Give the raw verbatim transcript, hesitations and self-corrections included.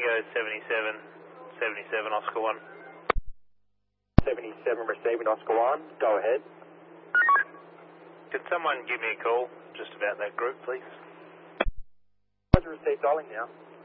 Tango seventy-seven, seventy-seven Oscar one. seventy-seven receiving Oscar one, go ahead. Could someone give me a call just about that group, please? Roger, received dialing now.